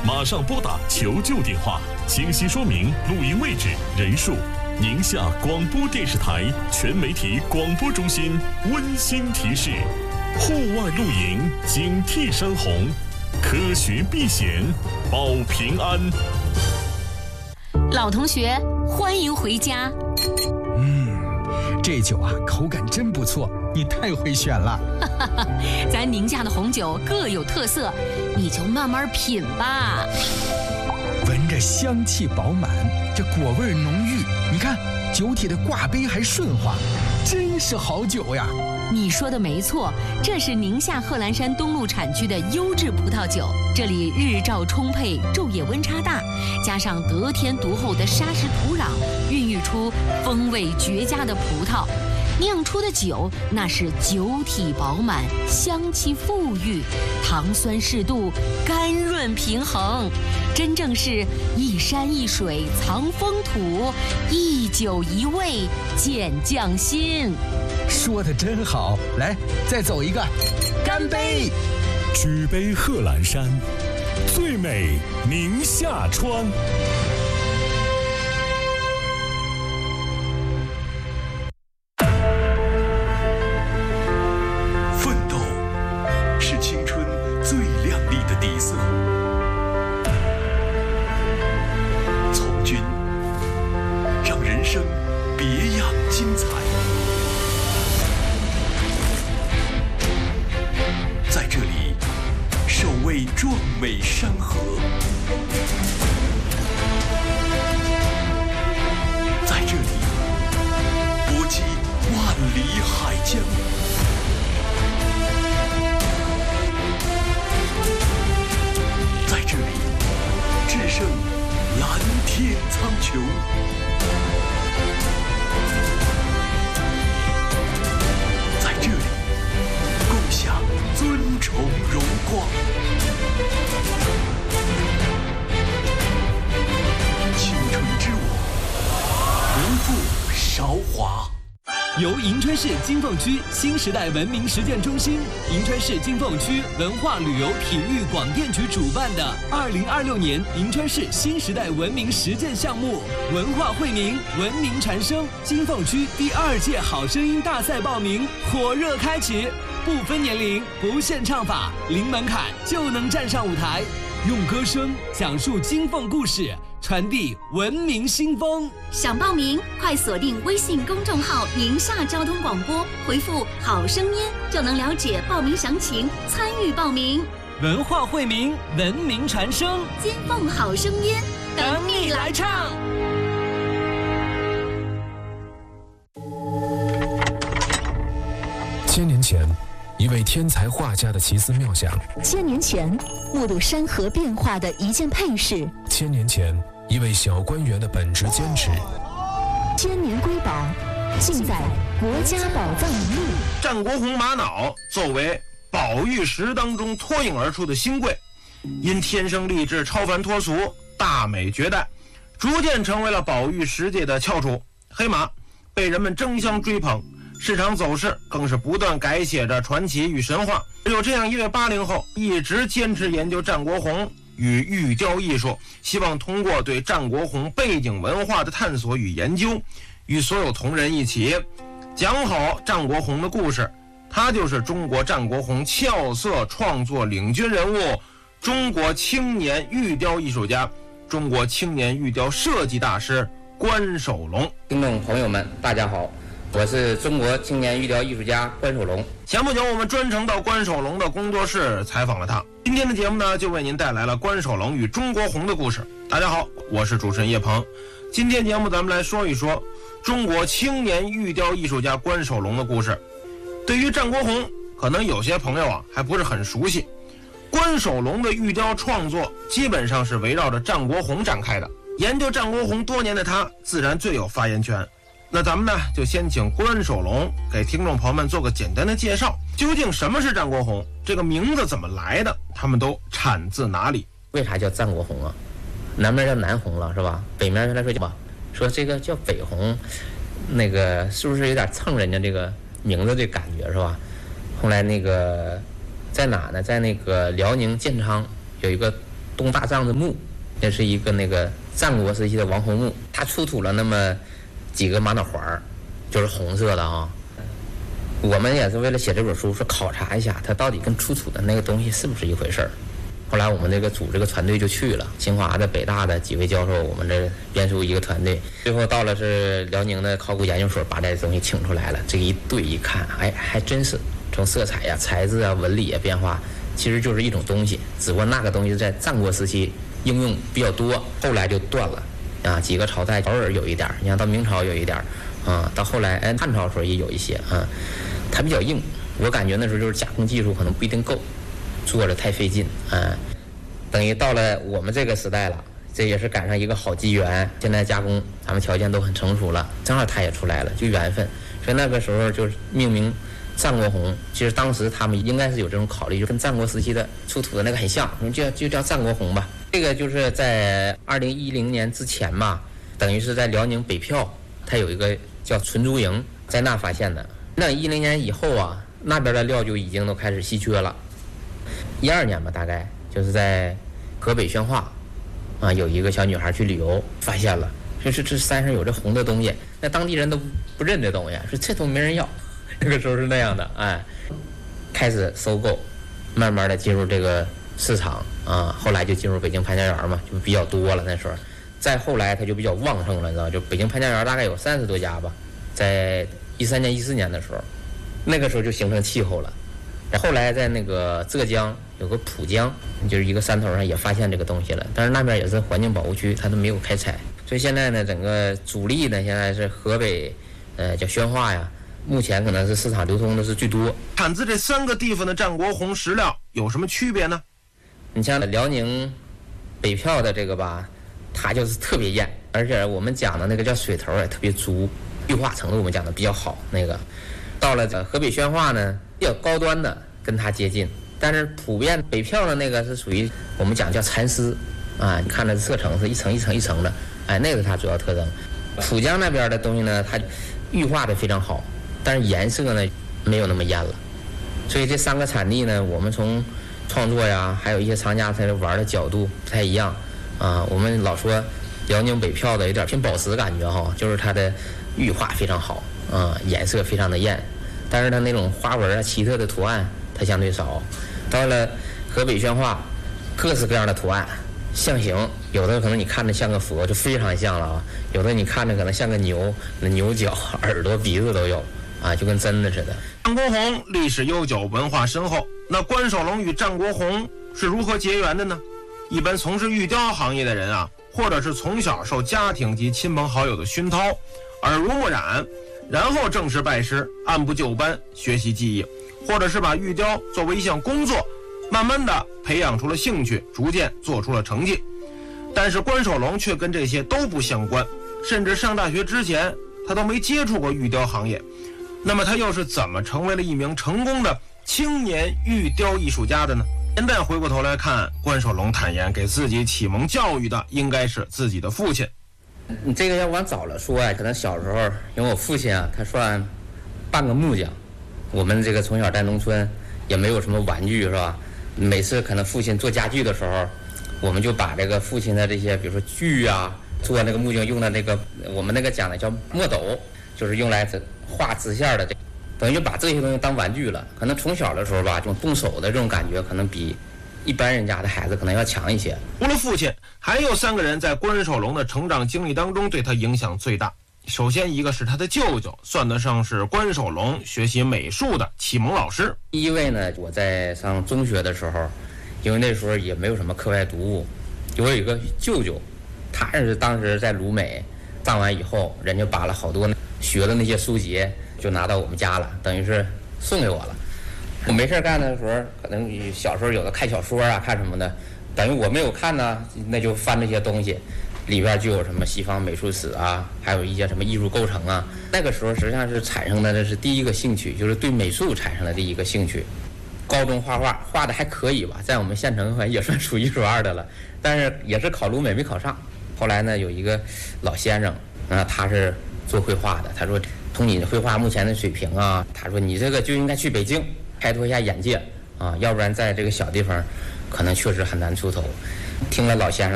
马上拨打求救电话，信息说明露营位置、人数。宁夏广播电视台全媒体广播中心温馨提示：户外露营警惕山洪，科学避险保平安。 老同学，欢迎回家。 这酒啊，口感真不错，你太会选了。 咱宁夏的红酒各有特色，你就慢慢品吧。 闻着香气饱满，这果味浓郁，你看酒体的挂杯还顺滑，真是好酒呀。 你说的没错，这是宁夏贺兰山东路产区的优质葡萄酒，这里日照充沛，昼夜温差大，加上得天独厚的砂石土壤，孕育出风味绝佳的葡萄，酿出的酒那是酒体饱满，香气馥郁，糖酸适度，甘润平衡，真正是一山一水藏风土，一酒一味见匠心。 说得真好，来，再走一个，干杯！ 举杯贺兰山，最美宁夏川。 奋斗是青春最亮丽的底色，从军让人生别样精彩。在这里，守卫壮美山河；在这里，搏击万里海疆；在这里，制胜蓝天苍穹；在这里，共享尊崇荣光。青春之我，不负韶华。 由银川市金凤区新时代文明实践中心、银川市金凤区文化旅游体育广电局主办的2026年银川市新时代文明实践项目“文化惠民，文明传声”金凤区第2届好声音大赛报名火热开启，不分年龄，不限唱法，零门槛就能站上舞台，用歌声讲述金凤故事，传递文明新风。 想报名，快锁定微信公众号“宁夏交通广播”，回复“好声音”就能了解报名详情，参与报名。 文化惠民，文明传声， 金凤好声音， 等你来唱。 千年前，一位天才画家的奇思妙想； 千年前，目睹山河变化的一件配饰； 千年前，一位小官员的本职坚持。 千年瑰宝，尽在国家宝藏名录。 战国红玛瑙作为宝玉石当中脱颖而出的新贵，因天生丽质超凡脱俗，大美绝代，逐渐成为了宝玉石界的翘楚。黑马被人们争相追捧，市场走势更是不断改写着传奇与神话。有这样一位80后，一直坚持研究战国红与玉雕艺术，希望通过对战国红背景文化的探索与研究，与所有同仁一起讲好战国红的故事。他就是中国战国红俏色创作领军人物，中国青年玉雕艺术家，中国青年玉雕设计大师关守龙。 听众朋友们，大家好，我是中国青年玉雕艺术家关守龙。 前不久，我们专程到关守龙的工作室采访了他。今天的节目呢，就为您带来了关守龙与中国红的故事。大家好，我是主持人叶鹏。今天节目咱们来说一说中国青年玉雕艺术家关守龙的故事。对于战国红，可能有些朋友啊还不是很熟悉。关守龙的玉雕创作基本上是围绕着战国红展开的，研究战国红多年的他自然最有发言权。那咱们呢，就先请关守龙给听众朋友们做个简单的介绍，究竟什么是战国红，这个名字怎么来的，他们都产自哪里？ 为啥叫战国红啊？南边叫南红了是吧？北面来说这个叫北红，那个是不是有点蹭人家这个名字的感觉是吧？后来那个在哪呢？在那个辽宁建昌有一个东大帐子墓，这是一个那个战国时期的王侯墓，它出土了那么几个玛瑙环，就是红色的啊。我们也是为了写这本书，说考察一下它到底跟出土的那个东西是不是一回事儿。后来我们这个组这个团队就去了清华的、北大的几位教授，我们这编书一个团队，最后到了是辽宁的考古研究所，把这东西请出来了。这一对一看，哎，还真是从色彩呀、材质啊、纹理啊变化，其实就是一种东西，只不过那个东西在战国时期应用比较多，后来就断了啊。几个朝代偶尔有一点，你看到明朝有一点啊，到后来汉朝时候也有一些啊，它比较硬。我感觉那时候就是加工技术可能不一定够。做着太费劲等于到了我们这个时代了，这也是赶上一个好机缘。现在加工咱们条件都很成熟了，正好它也出来了，就缘分。所以那个时候就是命名战国红。其实当时他们应该是有这种考虑，就跟战国时期的出土的那个很像，就叫战国红吧。这个就是在2010年之前嘛，等于是在辽宁北票，它有一个叫纯珠营，在那发现的。那10年以后啊，那边的料就已经都开始稀缺了。12年吧，大概就是在河北宣化啊，有一个小女孩去旅游，发现了，说是这山上有这红的东西，那当地人都不认这东西，说这东西没人要。那个时候是那样的，哎，开始收购，慢慢的进入这个市场啊，后来就进入北京潘家园嘛，就比较多了那时候。再后来它就比较旺盛了，你知道，就北京潘家园大概有30多家吧，在13年、14年的时候，那个时候就形成气候了。后来在那个浙江有个浦江，就是一个山头上也发现这个东西了，但是那边也是环境保护区，它都没有开采。所以现在呢，整个主力呢现在是河北，叫宣化呀，目前可能是市场流通的是最多。 产自这3个地方的战国红石料有什么区别呢？ 你像辽宁北票的这个吧，它就是特别艳，而且我们讲的那个叫水头也特别足，玉化程度我们讲的比较好。那个到了河北宣化呢，比较高端的跟它接近，但是普遍北票的那个是属于我们讲叫蚕丝啊，你看它的色层是一层一层一层的，哎，那个是它主要特征。浦江那边的东西呢，它玉化的非常好，但是颜色呢没有那么艳了。所以这3个产地呢，我们从创作呀，还有一些藏家他玩的角度不太一样啊。我们老说辽宁北票的有点偏宝石感觉哈，就是它的玉化非常好啊，颜色非常的艳，但是它那种花纹啊、奇特的图案它相对少。到了河北宣化，各式各样的图案，象形，有的可能你看着像个佛，就非常像了啊；有的你看着可能像个牛，那牛角、耳朵、鼻子都有啊，就跟真的似的。 战国红历史悠久，文化深厚。那关守龙与战国红是如何结缘的呢？一般从事玉雕行业的人啊，或者是从小受家庭及亲朋好友的熏陶，耳濡目染，然后正式拜师，按部就班学习技艺，或者是把玉雕作为一项工作，慢慢的培养出了兴趣，逐渐做出了成绩。但是关守龙却跟这些都不相关，甚至上大学之前他都没接触过玉雕行业。那么他又是怎么成为了一名成功的青年玉雕艺术家的呢？现在回过头来看，关守龙坦言，给自己启蒙教育的应该是自己的父亲。 你这个要往早了说啊，可能小时候因为我父亲啊，他算半个木匠，我们这个从小在农村也没有什么玩具是吧？每次可能父亲做家具的时候，我们就把这个父亲的这些比如说锯啊，做那个木匠用的那个我们那个讲的叫墨斗，就是用来画直线的，等于就把这些东西当玩具了。可能从小的时候吧，这种动手的这种感觉可能比一般人家的孩子可能要强一些。 除了父亲，还有3个人在关守龙的成长经历当中对他影响最大。首先一个是他的舅舅，算得上是关守龙学习美术的启蒙老师。 第一位呢，我在上中学的时候，因为那时候也没有什么课外读物，我有一个舅舅，他是当时在鲁美上完以后，人家把了好多学的那些书籍就拿到我们家了，等于是送给我了。我没事干的时候，可能小时候有的看小说啊，看什么的，等于我没有看呢，那就翻这些东西，里边就有什么西方美术史啊，还有一些什么艺术构成啊。那个时候实际上是产生的，这是第一个兴趣，就是对美术产生了第一个兴趣。高中画画画的还可以吧，在我们县城也算数一数二的了，但是也是考鲁美没考上。后来呢，有一个老先生啊，他是做绘画的，他说从你绘画目前的水平啊，他说你这个就应该去北京开拓一下眼界啊，要不然在这个小地方可能确实很难出头。 听了老先生